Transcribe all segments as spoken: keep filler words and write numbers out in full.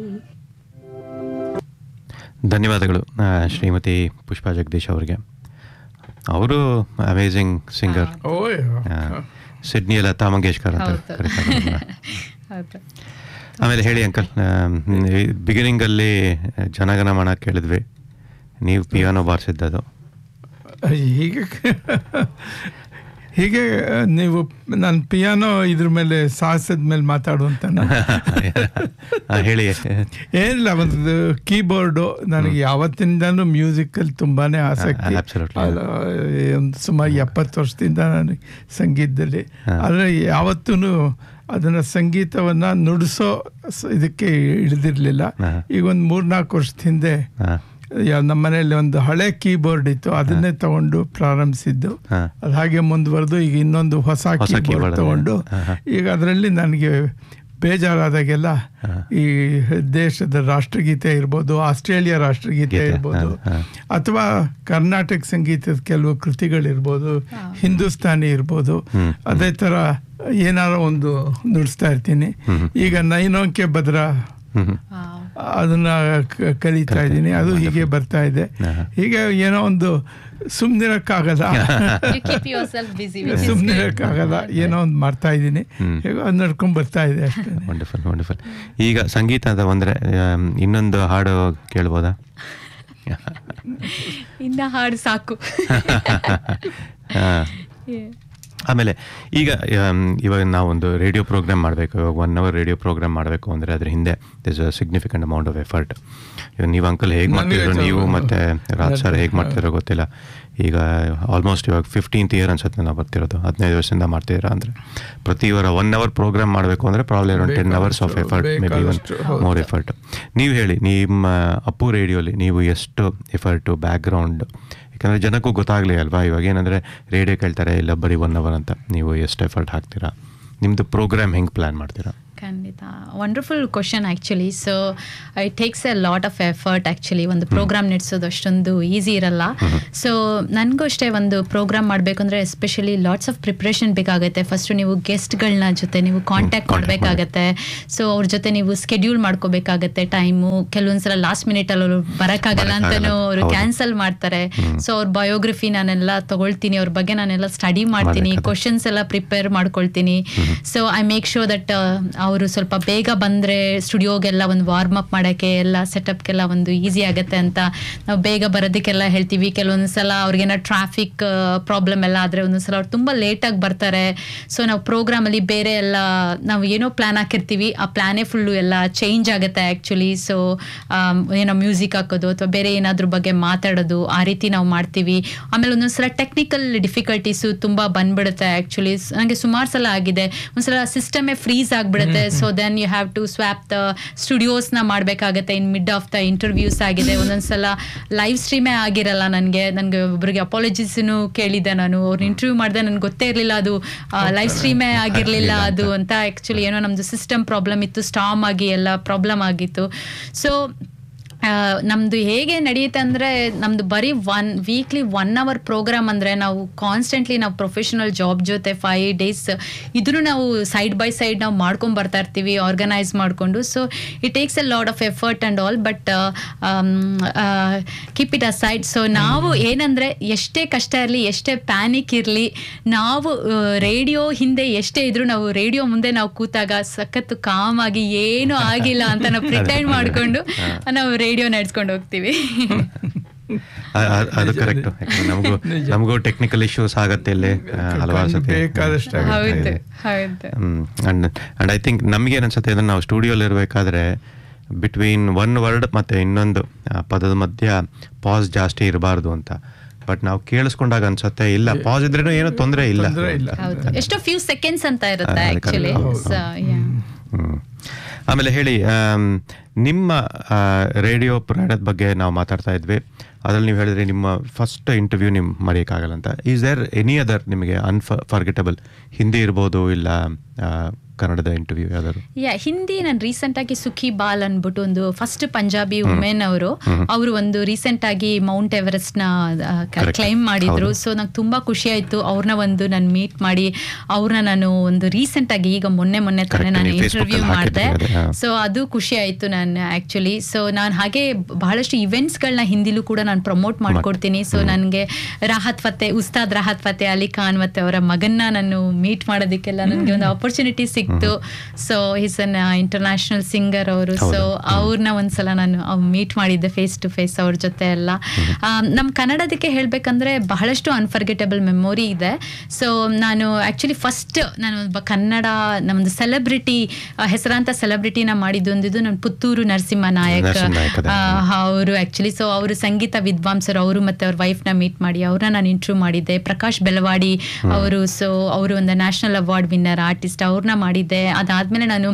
ಧನ್ಯವಾದಗಳು ಶ್ರೀಮತಿ ಪುಷ್ಪಾ ಜಗದೀಶ್ ಅವರಿಗೆ. ಅವರು amazing singer. Sydney Lata Mangeshkar ಅಂತ ಕರೀತಾರೆ. ಆಮೇಲೆ ಹೇಳಿ ಅಂಕಲ್, ಬಿಗಿನಿಂಗಲ್ಲಿ ಜನಗಣಮನ ಕೇಳಿದ್ವಿ, ನೀವು ಪಿಯಾನೋ ಬಾರಿಸಿದ್ದದು. ಹೀಗೆ ಹೀಗೆ ನೀವು ನಾನು ಪಿಯಾನೋ ಇದ್ರ ಮೇಲೆ ಸಾಹಸದ ಮೇಲೆ ಮಾತಾಡುವಂತ ಹೇಳಿ. ಏನಿಲ್ಲ, ಒಂದು ಕೀಬೋರ್ಡು ನನಗೆ ಯಾವತ್ತಿಂದನೂ ಮ್ಯೂಸಿಕಲ್ಲಿ ತುಂಬಾ ಆಸಕ್ತಿ. ಒಂದು ಸುಮಾರು ಎಪ್ಪತ್ತು ವರ್ಷದಿಂದ ನಾನು ಸಂಗೀತದಲ್ಲಿ, ಆದರೆ ಯಾವತ್ತೂ ಅದನ್ನು ಸಂಗೀತವನ್ನು ನುಡಿಸೋ ಇದಕ್ಕೆ ಹಿಡಿದಿರಲಿಲ್ಲ. ಈಗ ಒಂದು ಮೂರ್ನಾಲ್ಕು ವರ್ಷದ ಹಿಂದೆ ನಮ್ಮ ಮನೆಯಲ್ಲಿ ಒಂದು ಹಳೆ ಕೀಬೋರ್ಡ್ ಇತ್ತು, ಅದನ್ನೇ ತಗೊಂಡು ಪ್ರಾರಂಭಿಸಿದ್ದು. ಅದು ಹಾಗೆ ಮುಂದುವರೆದು ಈಗ ಇನ್ನೊಂದು ಹೊಸ ಕೀಬೋರ್ಡ್ ತಗೊಂಡು ಈಗ ಅದರಲ್ಲಿ ನನಗೆ ಬೇಜಾರಾದಾಗೆಲ್ಲ ಈ ದೇಶದ ರಾಷ್ಟ್ರಗೀತೆ ಇರ್ಬೋದು, ಆಸ್ಟ್ರೇಲಿಯಾ ರಾಷ್ಟ್ರಗೀತೆ ಇರ್ಬೋದು, ಅಥವಾ ಕರ್ನಾಟಕ ಸಂಗೀತದ ಕೆಲವು ಕೃತಿಗಳಿರ್ಬೋದು, ಹಿಂದೂಸ್ತಾನಿ ಇರ್ಬೋದು, ಅದೇ ಥರ ಏನಾರೋ ಒಂದು ನುಡಿಸ್ತಾ ಇರ್ತೀನಿ. ಈಗ ನೈನೋಂಕೆ ಭದ್ರ ಅದನ್ನ ಕಲಿತಾ ಇದ್ದೀನಿ, ಅದು ಹೀಗೆ ಬರ್ತಾ ಇದೆ. ಹೀಗೆ ಏನೋ ಒಂದು ಸುಮ್ಮನಿರಕ್ಕಾಗಲ್ಲ ಸುಮ್ಮನಿರಕ್ಕಾಗಲ್ಲ ಏನೋ ಒಂದು ಮಾಡ್ತಾ ಇದ್ದೀನಿ, ಹೇಗೋ ಅದು ನಡ್ಕೊಂಡು ಬರ್ತಾ ಇದೆ ಅಷ್ಟೇ. Wonderful wonderful. ಈಗ ಸಂಗೀತ ಅಂತ ಬಂದರೆ ಇನ್ನೊಂದು ಹಾಡು ಕೇಳ್ಬೋದಾ? ಇನ್ನ ಹಾಡು ಸಾಕು. ಆಮೇಲೆ ಈಗ ಇವಾಗ ನಾವೊಂದು ರೇಡಿಯೋ ಪ್ರೋಗ್ರಾಮ್ ಮಾಡಬೇಕು, ಇವಾಗ ಒನ್ ಅವರ್ ರೇಡಿಯೋ ಪ್ರೋಗ್ರಾಮ್ ಮಾಡಬೇಕು ಅಂದರೆ ಅದ್ರ ಹಿಂದೆ this a significant amount of effort. ಇವಾಗ ನೀವು ಅಂಕಲ್ ಹೇಗೆ ಮಾಡ್ತಿದ್ರು, ನೀವು ಮತ್ತು ರಾಜ್ ಸರ್ ಹೇಗೆ ಮಾಡ್ತಿರೋ ಗೊತ್ತಿಲ್ಲ. ಈಗ ಆಲ್ಮೋಸ್ಟ್ ಇವಾಗ ಫಿಫ್ಟೀನ್ತ್ ಇಯರ್ ಅನ್ಸುತ್ತೆ ನಾವು ಬರ್ತಿರೋದು, ಹದಿನೈದು ವರ್ಷದಿಂದ ಮಾಡ್ತಿದ್ದೀರಾ ಅಂದರೆ ಪ್ರತಿ ವಾರ ಒನ್ ಅವರ್ ಪ್ರೋಗ್ರಾಮ್ ಮಾಡಬೇಕು ಅಂದರೆ probably around ten hours of effort, may be one more effort. ನೀವು ಹೇಳಿ, ನಿಮ್ಮ ಅಪ್ಪು ರೇಡಿಯೋಲಿ ನೀವು ಎಷ್ಟು ಎಫರ್ಟು, ಬ್ಯಾಕ್ಗ್ರೌಂಡ್, ಯಾಕಂದರೆ ಜನಕ್ಕೂ ಗೊತ್ತಾಗಲಿ ಅಲ್ವಾ, ಇವಾಗ ಏನಂದರೆ ರೇಡಿಯೋ ಕೇಳ್ತಾರೆ ಇಲ್ಲ ಬರೀ ಒನ್ ಅವರ್ ಅಂತ, ನೀವು ಎಷ್ಟು ಎಫರ್ಟ್ ಹಾಕ್ತೀರಾ, ನಿಮ್ಮದು ಪ್ರೋಗ್ರಾಮ್ ಹೆಂಗೆ ಪ್ಲ್ಯಾನ್ ಮಾಡ್ತೀರಾ? ಖಂಡಿತ wonderful question actually. So it takes A lot of effort actually. ಒಂದು ಪ್ರೋಗ್ರಾಮ್ ನಡೆಸೋದು ಅಷ್ಟೊಂದು ಈಸಿ ಇರಲ್ಲ. ಸೊ ನನಗೂ ಅಷ್ಟೇ ಒಂದು ಪ್ರೋಗ್ರಾಮ್ ಮಾಡಬೇಕು ಅಂದರೆ ಎಸ್ಪೆಷಲಿ ಲಾಟ್ಸ್ ಆಫ್ ಪ್ರಿಪ್ರೇಷನ್ ಬೇಕಾಗುತ್ತೆ. ಫಸ್ಟು ನೀವು ಗೆಸ್ಟ್ಗಳನ್ನ ಜೊತೆ ನೀವು ಕಾಂಟ್ಯಾಕ್ಟ್ ಮಾಡಬೇಕಾಗತ್ತೆ. ಸೊ ಅವ್ರ ಜೊತೆ ನೀವು ಸ್ಕೆಡ್ಯೂಲ್ ಮಾಡ್ಕೋಬೇಕಾಗತ್ತೆ ಟೈಮು. ಕೆಲವೊಂದ್ಸಲ ಲಾಸ್ಟ್ ಮಿನಿಟಲ್ಲಿ ಅವರು ಬರೋಕ್ಕಾಗಲ್ಲ ಅಂತಲೂ ಅವರು ಕ್ಯಾನ್ಸಲ್ ಮಾಡ್ತಾರೆ. ಸೊ ಅವ್ರ ಬಯೋಗ್ರಫಿ ನಾನೆಲ್ಲ ತೊಗೊಳ್ತೀನಿ, ಅವ್ರ ಬಗ್ಗೆ ನಾನೆಲ್ಲ ಸ್ಟಡಿ ಮಾಡ್ತೀನಿ, ಕ್ವಶನ್ಸ್ ಎಲ್ಲ ಪ್ರಿಪೇರ್ ಮಾಡ್ಕೊಳ್ತೀನಿ. So I make sure that ಅವರು ಸ್ವಲ್ಪ ಬೇಗ ಬಂದರೆ ಸ್ಟುಡಿಯೋಗೆಲ್ಲ ಒಂದು ವಾರ್ಮ್ ಅಪ್ ಮಾಡೋಕ್ಕೆ ಎಲ್ಲ ಸೆಟಪ್ಗೆಲ್ಲ ಒಂದು ಈಸಿ ಆಗುತ್ತೆ ಅಂತ ನಾವು ಬೇಗ ಬರೋದಕ್ಕೆಲ್ಲ ಹೇಳ್ತೀವಿ. ಕೆಲವೊಂದು ಸಲ ಅವ್ರಿಗೇನೋ ಟ್ರಾಫಿಕ್ ಪ್ರಾಬ್ಲಮ್ ಎಲ್ಲ ಆದರೆ ಒಂದೊಂದು ಸಲ ಅವ್ರು ತುಂಬ ಲೇಟಾಗಿ ಬರ್ತಾರೆ. ಸೊ ನಾವು ಪ್ರೋಗ್ರಾಮಲ್ಲಿ ಬೇರೆ ಎಲ್ಲ ನಾವು ಏನೋ ಪ್ಲ್ಯಾನ್ ಹಾಕಿರ್ತೀವಿ, ಆ ಪ್ಲ್ಯಾನೇ ಫುಲ್ಲು ಎಲ್ಲ ಚೇಂಜ್ ಆಗುತ್ತೆ ಆ್ಯಕ್ಚುಲಿ. ಸೊ ಏನೋ ಮ್ಯೂಸಿಕ್ ಹಾಕೋದು ಅಥವಾ ಬೇರೆ ಏನಾದ್ರ ಬಗ್ಗೆ ಮಾತಾಡೋದು, ಆ ರೀತಿ ನಾವು ಮಾಡ್ತೀವಿ. ಆಮೇಲೆ ಒಂದೊಂದು ಸಲ ಟೆಕ್ನಿಕಲ್ ಡಿಫಿಕಲ್ಟೀಸು ತುಂಬ ಬಂದ್ಬಿಡುತ್ತೆ ಆ್ಯಕ್ಚುಲಿ. ನನಗೆ ಸುಮಾರು ಸಲ ಆಗಿದೆ, ಒಂದ್ಸಲ ಸಿಸ್ಟಮೇ ಫ್ರೀಸ್ ಆಗಿಬಿಡುತ್ತೆ. So then you have to swap the ಸ್ಟುಡಿಯೋಸ್ನ ಮಾಡಬೇಕಾಗತ್ತೆ ಇನ್ ಮಿಡ್ ಆಫ್ ದ ಇಂಟರ್ವ್ಯೂಸ್ ಆಗಿದೆ. ಒಂದೊಂದ್ಸಲ ಲೈವ್ ಸ್ಟ್ರೀಮೇ ಆಗಿರಲ್ಲ. ನನಗೆ ನನಗೆ ಒಬ್ಬರಿಗೆ ಅಪಾಲಜೀಸನ್ನು ಕೇಳಿದ್ದೆ ನಾನು, ಅವ್ರು ಇಂಟರ್ವ್ಯೂ ಮಾಡಿದೆ, ನನಗೆ ಗೊತ್ತೇ ಇರಲಿಲ್ಲ ಅದು ಲೈವ್ ಸ್ಟ್ರೀಮೇ ಆಗಿರಲಿಲ್ಲ ಅದು ಅಂತ. ಆ್ಯಕ್ಚುಲಿ ಏನೋ ನಮ್ಮದು ಸಿಸ್ಟಮ್ ಪ್ರಾಬ್ಲಮ್ ಇತ್ತು, ಸ್ಟಾಮ್ ಆಗಿ ಎಲ್ಲ ಪ್ರಾಬ್ಲಮ್ ಆಗಿತ್ತು. ಸೊ ನಮ್ಮದು ಹೇಗೆ ನಡೆಯುತ್ತೆ ಅಂದರೆ ನಮ್ಮದು ಬರೀ one weekly one hour program ಅಂದರೆ ನಾವು ಕಾನ್ಸ್ಟೆಂಟ್ಲಿ ನಾವು ಪ್ರೊಫೆಷನಲ್ ಜಾಬ್ ಜೊತೆ ಫೈವ್ ಡೇಸ್ ಇದನ್ನು ನಾವು ಸೈಡ್ ಬೈ ಸೈಡ್ ನಾವು ಮಾಡ್ಕೊಂಡು ಬರ್ತಾ ಇರ್ತೀವಿ, ಆರ್ಗನೈಸ್ ಮಾಡಿಕೊಂಡು. So it takes A lot of effort and all, but keep it aside. So ನಾವು ಏನಂದರೆ ಎಷ್ಟೇ ಕಷ್ಟ ಇರಲಿ, ಎಷ್ಟೇ ಪ್ಯಾನಿಕ್ ಇರಲಿ, ನಾವು ರೇಡಿಯೋ ಹಿಂದೆ ಎಷ್ಟೇ ಇದ್ರೂ ನಾವು ರೇಡಿಯೋ ಮುಂದೆ ನಾವು ಕೂತಾಗ ಸಖತ್ತು ಕಾಮಾಗಿ ಏನೂ ಆಗಿಲ್ಲ ಅಂತ ನಾವು ಪ್ರಿಟೈಂಡ್ ಮಾಡಿಕೊಂಡು ನಾವು ರೇಡಿಯೋ ನಡೆಸ್ಕೊಂಡು ಹೋಗ್ತೀವಿ. ಅದು ಕರೆಕ್ಟ್. ನಮಗೂ ನಮಗೂ ಟೆಕ್ನಿಕಲ್ ಇಶ್ಯೂಸ್ ಆಗತ್ತೆ ಇಲ್ಲಿ ಹಲವಾರು ಸತಿ. ಅಂಡ್ ಅಂಡ್ ಐ ಥಿಂಕ್ ನಮ್ಗೆ ಏನು ಅನ್ಸುತ್ತೆ ಅಂದ್ರೆ ನಾವು ಸ್ಟುಡಿಯೋಲಿ ಇರಬೇಕಾದ್ರೆ ಬಿಟ್ವೀನ್ ಒನ್ ವರ್ಡ್ ಮತ್ತೆ ಇನ್ನೊಂದು ಪದದ ಮಧ್ಯ ಪಾಸ್ ಜಾಸ್ತಿ ಇರಬಾರ್ದು ಅಂತ. ಬಟ್ ನಾವು ಕೇಳಿಸ್ಕೊಂಡಾಗ ಅನ್ಸುತ್ತೆ ಇಲ್ಲ, ಪಾಸ್ ಇದ್ರೇನು ಏನೋ ತೊಂದರೆ ಇಲ್ಲ, ಎಷ್ಟೋ ಫ್ಯೂ ಸೆಕೆಂಡ್ಸ್ ಅಂತ ಇರುತ್ತೆ ಆಕ್ಚುಲಿ. ಆಮೇಲೆ ಹೇಳಿ, ನಿಮ್ಮ ರೇಡಿಯೋ ಪ್ರಯಾಣದ ಬಗ್ಗೆ ನಾವು ಮಾತಾಡ್ತಾ ಇದ್ವಿ. ಅದ್ರಲ್ಲಿ ನೀವು ಹೇಳಿದ್ರಿ ನಿಮ್ಮ ಫಸ್ಟ್ ಇಂಟರ್ವ್ಯೂ ನಿಮ್ಮ ಮರೆಯೋಕ್ಕಾಗಲ್ಲ ಅಂತ. ಈಸ್ ದೇರ್ ಎನಿ ಅದರ್ ನಿಮಗೆ ಅನ್ಫರ್ಗೆಟಬಲ್, ಹಿಂದಿ ಇರ್ಬೋದು ಇಲ್ಲ ಕನ್ನಡದ ಇಂಟರ್ವ್ಯೂ ಯಾವ್ದಾದ್ರು? ಯಾ ಹಿಂದಿ ನಾನು ರೀಸೆಂಟ್ ಆಗಿ ಸುಖಿ ಬಾಲ್ ಅನ್ಬಿಟ್ಟು ಒಂದು ಫಸ್ಟ್ ಪಂಜಾಬಿ ವುಮೆನ್ ಅವರು ಅವರು ಒಂದು ರೀಸೆಂಟ್ ಆಗಿ ಮೌಂಟ್ ಎವರೆಸ್ಟ್ ನ ಕ್ಲೈಮ್ ಮಾಡಿದ್ರು. ಸೊ ನಂಗೆ ತುಂಬಾ ಖುಷಿ ಆಯ್ತು ಅವ್ರನ್ನ ಒಂದು ನಾನು ಮೀಟ್ ಮಾಡಿ ಅವ್ರನ್ನ ನಾನು ಒಂದು ರೀಸೆಂಟ್ ಆಗಿ ಈಗ ಮೊನ್ನೆ ಮೊನ್ನೆ ತಾನೇ ನಾನು ಇಂಟರ್ವ್ಯೂ ಮಾಡಿದೆ. ಸೊ ಅದು ಖುಷಿ ಆಯ್ತು ನಾನು ಆಕ್ಚುಲಿ. ಸೊ ನಾನು ಹಾಗೆ ಬಹಳಷ್ಟು ಇವೆಂಟ್ಸ್ ಗಳನ್ನ ಹಿಂದಿಲೂ ಕೂಡ ನಾನು ಪ್ರಮೋಟ್ ಮಾಡ್ಕೊಡ್ತೀನಿ. ಸೊ ನನಗೆ ರಾಹತ್ ಫತೆ ಉಸ್ತಾದ್ ರಾಹತ್ ಫತೆ ಅಲಿ ಖಾನ್ ಮತ್ತೆ ಅವರ ಮಗನ್ನ ನಾನು ಮೀಟ್ ಮಾಡೋದಕ್ಕೆಲ್ಲ ನನಗೆ ಒಂದು ಆಪರ್ಚುನಿಟಿ ಸಿಕ್ತು. So is an international singer ಅವರು. ಸೊ ಅವ್ರನ್ನ ಒಂದ್ಸಲ ನಾನು ಮೀಟ್ ಮಾಡಿದ್ದೆ ಫೇಸ್ ಟು ಫೇಸ್ ಅವ್ರ ಜೊತೆ ಎಲ್ಲ. ನಮ್ಮ ಕನ್ನಡದಕ್ಕೆ ಹೇಳ್ಬೇಕಂದ್ರೆ ಬಹಳಷ್ಟು ಅನ್ಫರ್ಗೆಟಬಲ್ ಮೆಮೊರಿ ಇದೆ. ಸೊ ನಾನು ಆಕ್ಚುಲಿ ಫಸ್ಟ್ ನಾನು ಒಬ್ಬ ಕನ್ನಡ ನಮ್ದು ಸೆಲೆಬ್ರಿಟಿ ಹೆಸರಾಂತ ಸೆಲೆಬ್ರಿಟಿನ ಮಾಡಿದ್ದು ಒಂದಿದ್ದು ನನ್ನ ಪುತ್ತೂರು ನರಸಿಂಹ ನಾಯಕ್ ಅವರು ಆಕ್ಚುಲಿ. ಸೊ ಅವರು ಸಂಗೀತ ವಿದ್ವಾಂಸರು, ಅವರು ಮತ್ತೆ ಅವ್ರ ವೈಫ್ ನ ಮೀಟ್ ಮಾಡಿ ಅವ್ರನ್ನ ನಾನು ಇಂಟರ್ವ್ಯೂ ಮಾಡಿದ್ದೆ. ಪ್ರಕಾಶ್ ಬೆಳವಾಡಿ ಅವರು, ಸೊ ಅವರು ಒಂದು ನ್ಯಾಷನಲ್ ಅವಾರ್ಡ್ ವಿನ್ನರ್ ಆರ್ಟಿಸ್ಟ್, ಅವ್ರನ್ನ ಮಾಡಿದ್ದೆ. ಅದಾದ್ಮೇಲೆ ನಾನು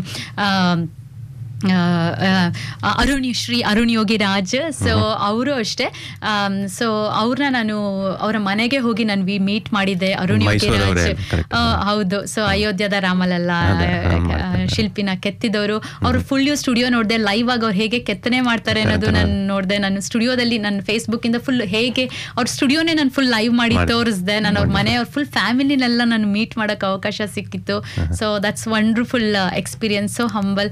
ಅರುಣ್ ಶ್ರೀ ಅರುಣ್ ಯೋಗಿರಾಜ್, ಸೊ ಅವರು ಅಷ್ಟೇ. ಸೊ ಅವ್ರನ್ನ ನಾನು ಅವರ ಮನೆಗೆ ಹೋಗಿ ನಾನು ಮೀಟ್ ಮಾಡಿದ್ದೆ. ಅರುಣ್ ಯೋಗಿರಾಜ್ ಹೌದು. ಸೊ ಅಯೋಧ್ಯದ ರಾಮಲಲ್ಲ ಶಿಲ್ಪಿನ ಕೆತ್ತಿದವರು. ಅವ್ರು ಫುಲ್ ಸ್ಟುಡಿಯೋ ನೋಡಿದೆ, ಲೈವ್ ಆಗಿ ಅವ್ರು ಹೇಗೆ ಕೆತ್ತನೆ ಮಾಡ್ತಾರೆ ಅನ್ನೋದು ನಾನು ನೋಡಿದೆ. ನಾನು ಸ್ಟುಡಿಯೋದಲ್ಲಿ ನನ್ನ ಫೇಸ್ಬುಕ್ ಇಂದ ಫುಲ್ ಹೇಗೆ ಅವ್ರ ಸ್ಟುಡಿಯೋನೇ ನಾನು ಫುಲ್ ಲೈವ್ ಮಾಡಿ ತೋರಿಸಿದೆ. ನಾನು ಅವ್ರ ಮನೆ ಅವ್ರ ಫುಲ್ ಫ್ಯಾಮಿಲಿನೆಲ್ಲ ನಾನು ಮೀಟ್ ಮಾಡೋಕೆ ಅವಕಾಶ ಸಿಕ್ಕಿತ್ತು. So that's wonderful experience. So humble.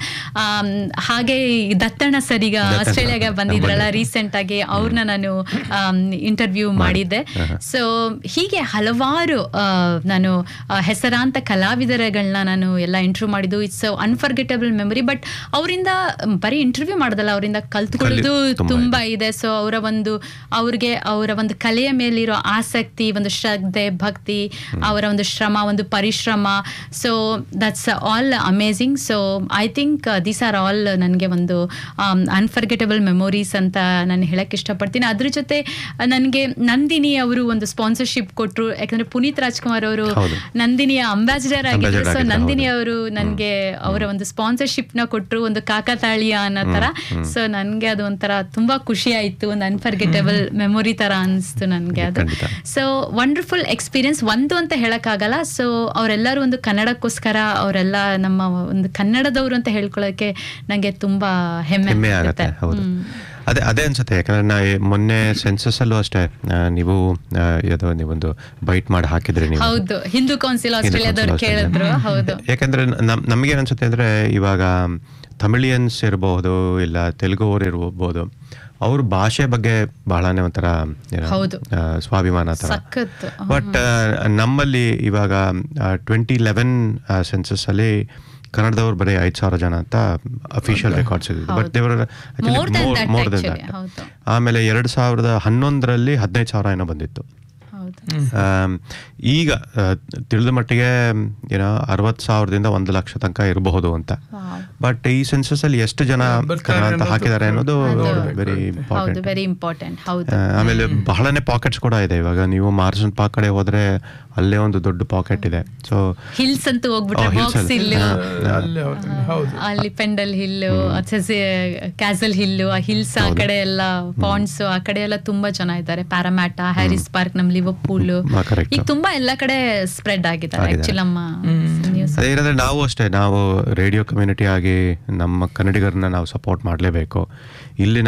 ಹಾಗೆ ದತ್ತಣ್ಣ ಸರ್ ಈಗ ಆಸ್ಟ್ರೇಲಿಯಾಗೆ ಬಂದಿದ್ರಲ್ಲ ರೀಸೆಂಟ್ ಆಗಿ, ಅವ್ರನ್ನ ನಾನು ಇಂಟರ್ವ್ಯೂ ಮಾಡಿದ್ದೆ. ಸೊ ಹೀಗೆ ಹಲವಾರು ನಾನು ಹೆಸರಾಂತ ಕಲಾವಿದರುಗಳನ್ನ ನಾನು ಎಲ್ಲ ಇಂಟರ್ವ್ಯೂ ಮಾಡಿದ್ದು. It's unforgettable memory. ಬಟ್ ಅವರಿಂದ ಬರೀ ಇಂಟರ್ವ್ಯೂ ಮಾಡೋದಲ್ಲ, ಅವರಿಂದ ಕಲ್ತ್ಕೊಳ್ಳೋದು ತುಂಬಾ ಇದೆ. ಸೊ ಅವರ ಒಂದು ಅವ್ರಿಗೆ ಅವರ ಒಂದು ಕಲೆಯ ಮೇಲಿರೋ ಆಸಕ್ತಿ, ಒಂದು ಶ್ರದ್ಧೆ, ಭಕ್ತಿ, ಅವರ ಒಂದು ಶ್ರಮ, ಒಂದು ಪರಿಶ್ರಮ. So that's all amazing. So I think these are all ನನಗೆ ಒಂದು ಅನ್ಫರ್ಗೆಟಬಲ್ ಮೆಮೊರೀಸ್ ಅಂತ ನಾನು ಹೇಳಕ್ಕೆ ಇಷ್ಟಪಡ್ತೀನಿ. ಅದ್ರ ಜೊತೆ ನನಗೆ ನಂದಿನಿ ಅವರು ಒಂದು ಸ್ಪಾನ್ಸರ್ಶಿಪ್ ಕೊಟ್ಟರು. ಯಾಕಂದ್ರೆ ಪುನೀತ್ ರಾಜ್ಕುಮಾರ್ ಅವರು ನಂದಿನಿಯ ಅಂಬಾಸಿಡರ್ ಆಗಿದ್ರು. ಸೊ ನಂದಿನಿ ಅವರು ನನಗೆ ಅವರ ಒಂದು ಸ್ಪಾನ್ಸರ್ಶಿಪ್ ನ ಕೊಟ್ಟರು, ಒಂದು ಕಾಕತಾಳೀಯ ಅನ್ನೋ ತರ. ಸೊ ನನಗೆ ಅದು ಒಂಥರ ತುಂಬಾ ಖುಷಿ ಆಯ್ತು, ಒಂದು ಅನ್ಫರ್ಗೆಟಬಲ್ ಮೆಮೊರಿ ತರ ಅನಿಸ್ತು ನನಗೆ ಅದು. ಸೊ ವಂಡರ್ಫುಲ್ ಎಕ್ಸ್ಪೀರಿಯನ್ಸ್ ಒಂದು ಅಂತ ಹೇಳಕ್ಕಾಗಲ್ಲ. ಸೊ ಅವರೆಲ್ಲರೂ ಒಂದು ಕನ್ನಡಕ್ಕೋಸ್ಕರ ಅವರೆಲ್ಲ ನಮ್ಮ ಒಂದು ಕನ್ನಡದವರು ಅಂತ ಹೇಳ್ಕೊಳ್ಳೋಕೆ ನಂಗೆ ತುಂಬಾ ಹೆಮ್ಮೆ ಆಗುತ್ತೆ. ಹೌದು, ಅದೇ ಅದೇ ಅನ್ಸುತ್ತೆ. ಯಾಕಂದ್ರೆ ನಾ ಮೊನ್ನೆ ಸೆನ್ಸಸ್ ಅಲ್ಲೂ ಅಷ್ಟೇ ನೀವು ಯಾವುದೋ ನೀವೊಂದು ಬೈಟ್ ಮಾಡಿ ಹಾಕಿದ್ರಿ ನೀವು. ಹೌದು, ಹಿಂದೂ ಕೌನ್ಸಿಲ್ ಆಸ್ಟ್ರೇಲಿಯಾದವ್ರು ಕೇಳಿದ್ರು. ಹೌದು, ಯಾಕಂದ್ರೆ ನಮ್ಗೇನ್ ಅನ್ಸುತ್ತೆ ಅಂದ್ರೆ ಇವಾಗ ತಮಿಳಿಯನ್ಸ್ ಇರಬಹುದು, ಇಲ್ಲ ತೆಲುಗು ಅವ್ರು ಇರ್ಬೋದು, ಅವ್ರ ಭಾಷೆ ಬಗ್ಗೆ ಬಹಳನೇ ಒಂಥರ ಸ್ವಾಭಿಮಾನ ತರ. ಬಟ್ ನಮ್ಮಲ್ಲಿ ಇವಾಗ ಟ್ವೆಂಟಿ ಲೆವೆನ್ ಸೆನ್ಸಸ್ ಅಲ್ಲಿ ಕನ್ನಡದವ್ರು ಬರೀ ಐದು ಸಾವಿರ ಜನ ಅಂತ ಅಫಿಷಿಯಲ್ ರೆಕಾರ್ಡ್ಸ್ ಇದೆ. ಬಟ್ ದೇವರ ಮೋರ್ ದೆನ್ ದಟ್. ಆಮೇಲೆ ಎರಡ್ ಸಾವಿರದ ಹನ್ನೊಂದರಲ್ಲಿ ಹದಿನೈದು ಸಾವಿರ ಏನೋ ಬಂದಿತ್ತು. ಈಗ ತಿಳಿದ ಮಟ್ಟಿಗೆ ಏನೋ ಅರವತ್ತು ಸಾವಿರದಿಂದ ಒಂದು ಲಕ್ಷ ತನಕ ಇರಬಹುದು ಅಂತ. ಬಟ್ ಈ ಸೆನ್ಸಸ್ ಅಲ್ಲಿ ಎಷ್ಟು ಜನ ಕನ್ನಡ ಹಾಕಿದ್ದಾರೆ ಅನ್ನೋದು ವೆರಿ ಇಂಪಾರ್ಟೆಂಟ್, ವೆರಿ ಇಂಪಾರ್ಟೆಂಟ್. ಆಮೇಲೆ ಬಹಳನೇ ಪಾಕೆಟ್ಸ್ ಕೂಡ ಇದೆ. ಇವಾಗ ನೀವು ಮಾರ್ಸನ್ ಪಾಕ್ ಕಡೆ ಹೋದ್ರೆ ಅಲ್ಲೇ ಒಂದು ದೊಡ್ಡ ಪಾಕೆಟ್ ಇದೆ. ಸೊ ಹಿಲ್ಸ್ ಅಂತ ಹೋಗ್ಬಿಟ್ರೆ ಬಾಕ್ಸ್ ಹಿಲ್, ಅಲ್ಲಿ ಪೆಂಡಲ್ ಹಿಲ್ಲು, ಕ್ಯಾಸಲ್ ಹಿಲ್ಲು, ಆ ಹಿಲ್ಸ್ ಆ ಕಡೆ ಎಲ್ಲ ಪಾಂಡ್ಸ್ ಆ ಕಡೆ ಎಲ್ಲ ತುಂಬಾ ಜನ ಇದ್ದಾರೆ. ಪ್ಯಾರಾಮ್ಯಾಟ, ಹ್ಯಾರಿಸ್ ಪಾರ್ಕ್, ನಮ್ ಲಿವರ್ಪೂಲ್, ಈಗ ತುಂಬಾ ಎಲ್ಲ ಕಡೆ ಸ್ಪ್ರೆಡ್ ಆಗಿದ್ದಾರೆ ಆಕ್ಚುಲಿ ನಮ್ಮ ನ್ಯೂಸ್. ಅದೇನಂದ್ರೆ ನಾವು ಅಷ್ಟೇ, ನಾವು ರೇಡಿಯೋ ಕಮ್ಯುನಿಟಿ ಆಗಿ ನಮ್ಮ ಕನ್ನಡಿಗರನ್ನ ನಾವು ಸಪೋರ್ಟ್ ಮಾಡಲೇಬೇಕು. ಇಲ್ಲಿನ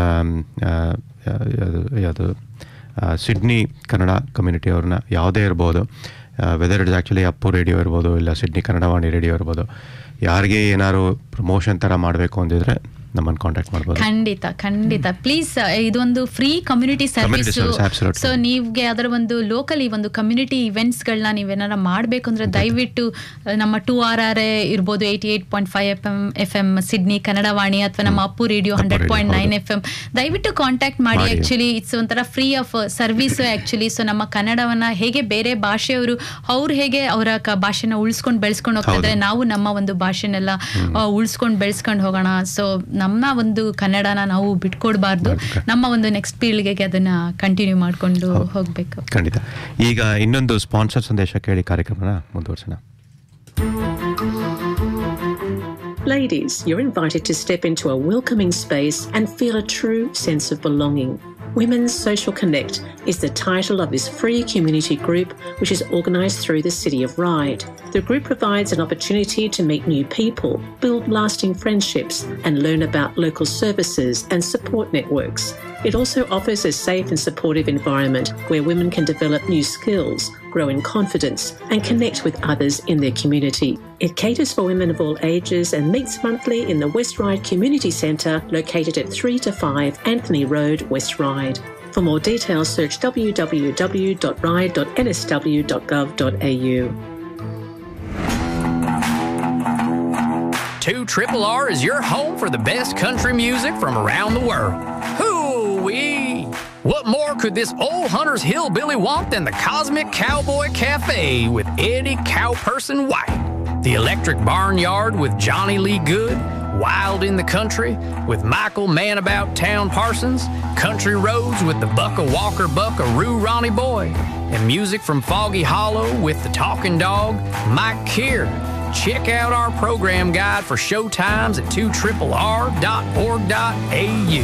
ಯಾವುದು ಸಿಡ್ನಿ ಕನ್ನಡ ಕಮ್ಯುನಿಟಿ ಅವ್ರನ್ನ ಯಾವುದೇ ಇರ್ಬೋದು, whether it's actually Appu radio ಇರ್ಬೋದು, ಇಲ್ಲ ಸಿಡ್ನಿ ಕನ್ನಡವಾಣಿ ರೇಡಿಯೋ ಇರ್ಬೋದು, ಯಾರಿಗೆ ಏನಾದ್ರು ಪ್ರಮೋಷನ್ ಥರ ಮಾಡಬೇಕು ಅಂದಿದ್ರೆ ನಮ್ಮನ್ನು ಕಾಂಟ್ಯಾಕ್ಟ್ ಮಾಡ್ಬೋದು. ಖಂಡಿತ ಖಂಡಿತ ಪ್ಲೀಸ್. ಇದೊಂದು ಫ್ರೀ ಕಮ್ಯುನಿಟಿ ಸರ್ವಿಸ್. ಸೊ ನೀವ್ಗೆ ಅದರ ಒಂದು ಲೋಕಲ್ ಈ ಒಂದು ಕಮ್ಯುನಿಟಿ ಇವೆಂಟ್ಸ್ಗಳನ್ನ ನೀವೇನಾರ ಮಾಡಬೇಕು ಅಂದ್ರೆ ದಯವಿಟ್ಟು ನಮ್ಮ ಟೂ ಆರ್ ಆರ್ ಎ ಇರ್ಬೋದು, eighty eight point five F M F M Sydney Kannadavani, ಅಥವಾ ನಮ್ಮ Appu radio hundred point nine F M, ದಯವಿಟ್ಟು ಕಾಂಟ್ಯಾಕ್ಟ್ ಮಾಡಿ. ಆಕ್ಚುಲಿ ಇಟ್ಸ್ ಒಂಥರ free of service actually. So ನಮ್ಮ ಕನ್ನಡವನ್ನ ಹೇಗೆ ಬೇರೆ ಭಾಷೆಯವರು ಅವ್ರು ಹೇಗೆ ಅವರ ಭಾಷೆನ ಉಳಿಸ್ಕೊಂಡು ಬೆಳೆಸ್ಕೊಂಡು ಹೋಗ್ತಿದ್ರೆ, ನಾವು ನಮ್ಮ ಒಂದು ಭಾಷೆನೆಲ್ಲ ಉಳಿಸ್ಕೊಂಡು ಬೆಳೆಸ್ಕೊಂಡು ಹೋಗೋಣ. ಸೊ ನಮ್ಮ ಒಂದು ಕನ್ನಡನ ನಾವು ಬಿಟ್ಕೊಡ್ಬಾರ್ದು, ನಮ್ಮ ಒಂದು ನೆಕ್ಸ್ಟ್ ಪೀಳಿಗೆಗೆ ಅದನ್ನ ಕಂಟಿನ್ಯೂ ಮಾಡ್ಕೊಂಡು ಹೋಗ್ಬೇಕು. ಖಂಡಿತ. ಈಗ ಇನ್ನೊಂದು ಸ್ಪಾನ್ಸರ್ ಸಂದೇಶ ಕೇಳಿ ಕಾರ್ಯಕ್ರಮನ ಮುಂದುವರಿಸೋಣ. Ladies, you're invited to step into a welcoming space and feel a true sense of belonging. Women's Social Connect is the title of this free community group, which is organised through the City of Ryde. The group provides an opportunity to meet new people, build lasting friendships, and learn about local services and support networks. It also offers a safe and supportive environment where women can develop new skills, grow in confidence, and connect with others in their community. It caters for women of all ages and meets monthly in the West Ryde Community Centre, located at three to five Anthony Road, West Ryde. For more details, search w w w dot ryde dot n s w dot gov dot a u. two R R R is your home for the best country music from around the world. Hoo-wee! What more could this old Hunter's Hillbilly want than the Cosmic Cowboy Cafe with Eddie Cowperson White? The Electric Barnyard with Johnny Lee Good? Wild in the Country with Michael Man-About Town Parsons? Country Roads with the Bucka Walker Buckaroo Ronnie Boy? And music from Foggy Hollow with the Talking Dog, Mike Keir? Check out our program guide for show times at two R R R dot org dot a u.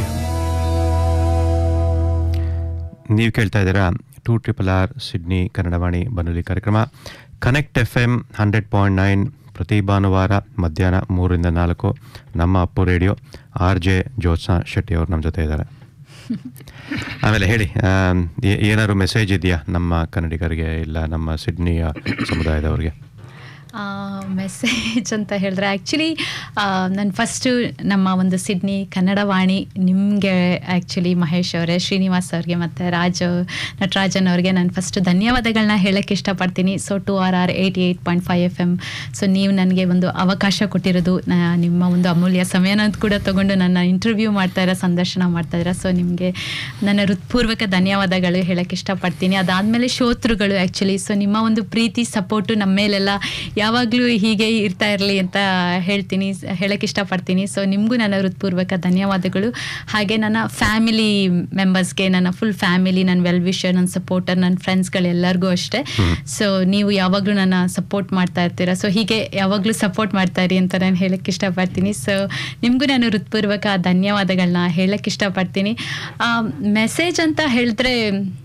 ನೀವು ಕೇಳ್ತಾ ಇದ್ದೀರಾ two triple R Sydney Kannadavani ಬಾನುಲಿ ಕಾರ್ಯಕ್ರಮ connect F M hundred point nine ಪ್ರತಿ ಭಾನುವಾರ ಮಧ್ಯಾಹ್ನ ಮೂರರಿಂದ ನಾಲ್ಕು. ನಮ್ಮ Appu radio R J Jyotsna Shetty ಅವರು ನಮ್ಮ ಜೊತೆ ಇದ್ದಾರೆ. ಆಮೇಲೆ ಹೇಳಿ, ಏನಾದ್ರು ಮೆಸೇಜ್ ಇದೆಯಾ ನಮ್ಮ ಕನ್ನಡಿಗರಿಗೆ ಇಲ್ಲ ನಮ್ಮ ಸಿಡ್ನಿಯ ಸಮುದಾಯದವ್ರಿಗೆ? ಮೆಸೇಜ್ ಅಂತ ಹೇಳಿದ್ರೆ ಆ್ಯಕ್ಚುಲಿ ನಾನು ಫಸ್ಟು ನಮ್ಮ ಒಂದು ಸಿಡ್ನಿ ಕನ್ನಡವಾಣಿ ನಿಮಗೆ ಆ್ಯಕ್ಚುಲಿ ಮಹೇಶ್ ಅವರೇ, ಶ್ರೀನಿವಾಸ್ ಅವ್ರಿಗೆ ಮತ್ತು ರಾಜ್ ನಟರಾಜನ್ ಅವ್ರಿಗೆ ನಾನು ಫಸ್ಟು ಧನ್ಯವಾದಗಳನ್ನ ಹೇಳೋಕ್ಕೆ ಇಷ್ಟಪಡ್ತೀನಿ. So to R or eighty eight point five F M so ನೀವು ನನಗೆ ಒಂದು ಅವಕಾಶ ಕೊಟ್ಟಿರೋದು, ನಿಮ್ಮ ಒಂದು ಅಮೂಲ್ಯ ಸಮಯನ ಕೂಡ ತೊಗೊಂಡು ನನ್ನ ಇಂಟರ್ವ್ಯೂ ಮಾಡ್ತಾಯಿರೋ, ಸಂದರ್ಶನ ಮಾಡ್ತಾಯಿದ್ದೀರಾ. ಸೊ ನಿಮಗೆ ನನ್ನ ಹೃತ್ಪೂರ್ವಕ ಧನ್ಯವಾದಗಳು ಹೇಳೋಕ್ಕೆ ಇಷ್ಟಪಡ್ತೀನಿ. ಅದಾದಮೇಲೆ ಶ್ರೋತೃಗಳು ಆ್ಯಕ್ಚುಲಿ ಸೊ ನಿಮ್ಮ ಒಂದು ಪ್ರೀತಿ ಸಪೋರ್ಟು ನಮ್ಮ ಮೇಲೆಲ್ಲ ಯಾವಾಗಲೂ ಹೀಗೆ ಇರ್ತಾ ಇರಲಿ ಅಂತ ಹೇಳ್ತೀನಿ, ಹೇಳೋಕ್ಕೆ ಇಷ್ಟಪಡ್ತೀನಿ. ಸೊ ನಿಮಗೂ ನನ್ನ ಹೃತ್ಪೂರ್ವಕ ಧನ್ಯವಾದಗಳು. ಹಾಗೆ ನನ್ನ ಫ್ಯಾಮಿಲಿ ಮೆಂಬರ್ಸ್ಗೆ, ನನ್ನ ಫುಲ್ ಫ್ಯಾಮಿಲಿ, ನನ್ನ ವೆಲ್ ವಿಷರ್, ನನ್ನ ಸಪೋರ್ಟರ್, ನನ್ನ ಫ್ರೆಂಡ್ಸ್ಗಳೆಲ್ಲರಿಗೂ ಅಷ್ಟೇ. ಸೊ ನೀವು ಯಾವಾಗಲೂ ನನ್ನ ಸಪೋರ್ಟ್ ಮಾಡ್ತಾ ಇರ್ತೀರಾ. ಸೊ ಹೀಗೆ ಯಾವಾಗಲೂ ಸಪೋರ್ಟ್ ಮಾಡ್ತಾ ಇರಿ ಅಂತ ನಾನು ಹೇಳೋಕ್ಕೆ ಇಷ್ಟಪಡ್ತೀನಿ. ಸೊ ನಿಮಗೂ ನಾನು ಹೃತ್ಪೂರ್ವಕ ಧನ್ಯವಾದಗಳನ್ನ ಹೇಳೋಕ್ಕೆ ಇಷ್ಟಪಡ್ತೀನಿ. ಮೆಸೇಜ್ ಅಂತ ಹೇಳಿದ್ರೆ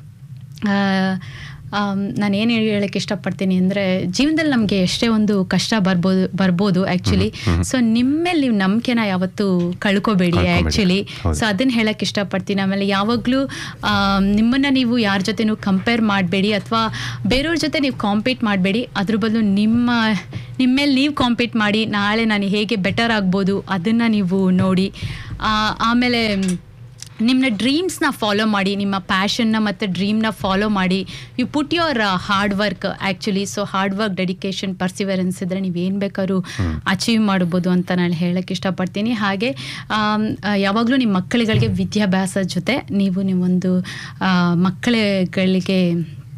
ನಾನು ಏನು ಹೇಳೋಕ್ಕೆ ಇಷ್ಟಪಡ್ತೀನಿ ಅಂದರೆ, ಜೀವನದಲ್ಲಿ ನಮಗೆ ಎಷ್ಟೇ ಒಂದು ಕಷ್ಟ ಬರ್ಬೋದು ಬರ್ಬೋದು ಆ್ಯಕ್ಚುಲಿ. ಸೊ ನಿಮ್ಮ ಮೇಲೆ ನೀವು ನಂಬಿಕೆನ ಯಾವತ್ತೂ ಕಳ್ಕೊಬೇಡಿ ಆ್ಯಕ್ಚುಲಿ. ಸೊ ಅದನ್ನು ಹೇಳೋಕ್ಕೆ ಇಷ್ಟಪಡ್ತೀನಿ. ಆಮೇಲೆ ಯಾವಾಗಲೂ ನಿಮ್ಮನ್ನು ನೀವು ಯಾರ ಜೊತೆನೂ ಕಂಪೇರ್ ಮಾಡಬೇಡಿ, ಅಥವಾ ಬೇರೆಯವ್ರ ಜೊತೆ ನೀವು ಕಾಂಪೀಟ್ ಮಾಡಬೇಡಿ. ಅದ್ರ ಬದಲು ನಿಮ್ಮ ನಿಮ್ಮ ಮೇಲೆ ನೀವು ಕಾಂಪೀಟ್ ಮಾಡಿ, ನಾಳೆ ನಾನು ಹೇಗೆ ಬೆಟರ್ ಆಗ್ಬೋದು ಅದನ್ನು ನೀವು ನೋಡಿ. ಆಮೇಲೆ ನಿಮ್ಮ ಡ್ರೀಮ್ಸ್ನ ಫಾಲೋ ಮಾಡಿ, ನಿಮ್ಮ ಪ್ಯಾಷನ್ನ ಮತ್ತು ಡ್ರೀಮ್ನ ಫಾಲೋ ಮಾಡಿ. You put your hard work actually. So hard work, dedication, perseverance ಇದ್ದರೆ ನೀವು ಏನು ಬೇಕಾದ್ರೂ ಅಚೀವ್ ಮಾಡ್ಬೋದು ಅಂತ ನಾನು ಹೇಳೋಕ್ಕೆ ಇಷ್ಟಪಡ್ತೀನಿ. ಹಾಗೆ ಯಾವಾಗಲೂ ನಿಮ್ಮ ಮಕ್ಕಳುಗಳಿಗೆ ವಿದ್ಯಾಭ್ಯಾಸದ ಜೊತೆ ನೀವು ನೀವೊಂದು ಮಕ್ಕಳುಗಳಿಗೆ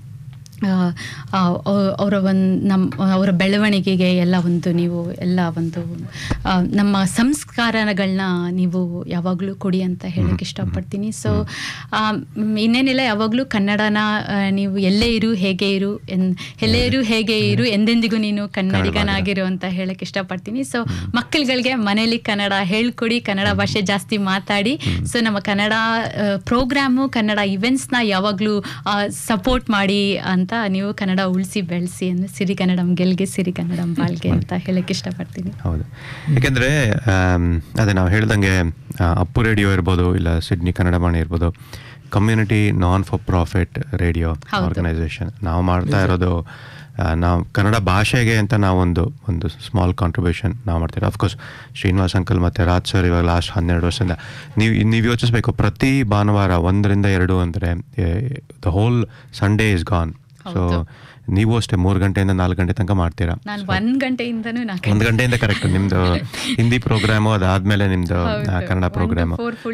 ಅವರ ಒಂದು ನಮ್ಮ ಅವರ ಬೆಳವಣಿಗೆಗೆ ಎಲ್ಲ ಒಂದು ನೀವು ಎಲ್ಲ ಒಂದು ನಮ್ಮ ಸಂಸ್ಕಾರಗಳನ್ನ ನೀವು ಯಾವಾಗಲೂ ಕೊಡಿ ಅಂತ ಹೇಳೋಕ್ಕೆ ಇಷ್ಟಪಡ್ತೀನಿ. ಸೊ ಇನ್ನೇನಿಲ್ಲ, ಯಾವಾಗಲೂ ಕನ್ನಡನ ನೀವು ಎಲ್ಲೇ ಇರು, ಹೇಗೆ ಇರು, ಎನ್ ಎಲ್ಲೇ ಇರು, ಹೇಗೆ ಇರು, ಎಂದೆಂದಿಗೂ ನೀನು ಕನ್ನಡಿಗನಾಗಿರು ಅಂತ ಹೇಳೋಕ್ಕೆ ಇಷ್ಟಪಡ್ತೀನಿ. ಸೊ ಮಕ್ಕಳುಗಳಿಗೆ ಮನೇಲಿ ಕನ್ನಡ ಹೇಳ್ಕೊಡಿ, ಕನ್ನಡ ಭಾಷೆ ಜಾಸ್ತಿ ಮಾತಾಡಿ. ಸೊ ನಮ್ಮ ಕನ್ನಡ ಪ್ರೋಗ್ರಾಮು, ಕನ್ನಡ ಇವೆಂಟ್ಸ್ನ ಯಾವಾಗಲೂ ಸಪೋರ್ಟ್ ಮಾಡಿ ಅಂತ ನೀವು ಕನ್ನಡ ಉಳಿಸಿ ಬೆಳೆಸಿ ಅಂದ್ರೆ ಸಿರಿ ಕನ್ನಡಂ ಗೆಲ್ಗೆ, ಸಿರಿ ಕನ್ನಡಂ ಬಾಳ್ಗೆ ಅಂತ ಹೇಳಕ್ಕೆ ಇಷ್ಟಪಡ್ತೀನಿ. ಹೌದು, ಯಾಕೆಂದರೆ ಅದೇ ನಾವು ಹೇಳ್ದಂಗೆ ಅಪ್ಪು ರೇಡಿಯೋ ಇರ್ಬೋದು, ಇಲ್ಲ ಸಿಡ್ನಿ ಕನ್ನಡವಾಣಿ ಇರ್ಬೋದು, community non for profit radio organisation. ನಾವು ಮಾಡ್ತಾ ಇರೋದು ನಾವು ಕನ್ನಡ ಭಾಷೆಗೆ ಅಂತ ನಾವೊಂದು ಒಂದು ಸ್ಮಾಲ್ ಕಾಂಟ್ರಿಬ್ಯೂಷನ್ ನಾವು ಮಾಡ್ತೀವಿ. ಅಫ್ಕೋರ್ಸ್ ಶ್ರೀನಿವಾಸ್ ಅಂಕಲ್ ಮತ್ತು ರಾಜ್ ಸರ್ ಇವಾಗ ಲಾಸ್ಟ್ ಹನ್ನೆರಡು ವರ್ಷದಿಂದ ನೀವು ನೀವು ಯೋಚಿಸ್ಬೇಕು, ಪ್ರತಿ ಭಾನುವಾರ ಒಂದರಿಂದ ಎರಡು ಅಂದರೆ the whole Sunday is gone. So ನೀವು ಅಷ್ಟೇ ಮೂರು ಗಂಟೆಯಿಂದ ನಾಲ್ಕು ಗಂಟೆ ತನಕ ಮಾಡ್ತೀರಾ. ಒಂದು ಗಂಟೆಯಿಂದನೂ ಒಂದು ಗಂಟೆಯಿಂದ ಕರೆಕ್ಟ್ ನಿಮ್ದು ಹಿಂದಿ ಪ್ರೋಗ್ರಾಮು, ಅದಾದ್ಮೇಲೆ ನಿಮ್ದು ಕನ್ನಡ ಪ್ರೋಗ್ರಾಮು.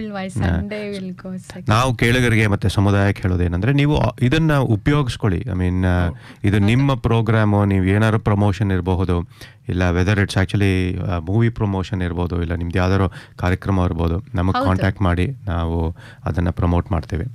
ನಾವು ಕೇಳುಗರಿಗೆ ಮತ್ತೆ ಸಮುದಾಯಕ್ಕೆ ಹೇಳೋದೇನಂದ್ರೆ, ನೀವು ಇದನ್ನ ಉಪಯೋಗಿಸ್ಕೊಳ್ಳಿ. ಐ ಮೀನ್ ಇದು ನಿಮ್ಮ ಪ್ರೋಗ್ರಾಮು, ನೀವು ಏನಾದ್ರು ಪ್ರಮೋಷನ್ ಇರಬಹುದು, ಇಲ್ಲ whether it's actually movie promotion ಇರ್ಬೋದು, ಇಲ್ಲ ನಿಮ್ದು ಯಾವ್ದಾದ್ರು ಕಾರ್ಯಕ್ರಮ ಇರ್ಬೋದು, ನಮಗೆ ಕಾಂಟ್ಯಾಕ್ಟ್ ಮಾಡಿ ನಾವು ಅದನ್ನು ಪ್ರಮೋಟ್ ಮಾಡ್ತೀವಿ.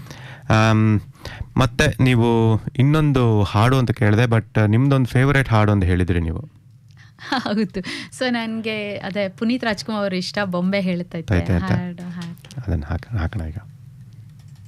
ಮತ್ತೆ ನೀವು ಇನ್ನೊಂದು ಹಾಡು ಅಂತ ಕೇಳಿದೆ, ಬಟ್ ನಿಮ್ದೊಂದು ಫೇವರೇಟ್ ಹಾಡು ಅಂತ ಹೇಳಿದ್ರಿ ನೀವು. ಹೌದು, ಸೊ ನನಗೆ ಅದೇ ಪುನೀತ್ ರಾಜ್ಕುಮಾರ್ ಅವರು ಇಷ್ಟ, ಬೊಂಬೆ ಹೇಳ್ತಾ ಇದ್ದೆ, ಅದನ್ನು ಹಾಕೋಣ ಈಗ.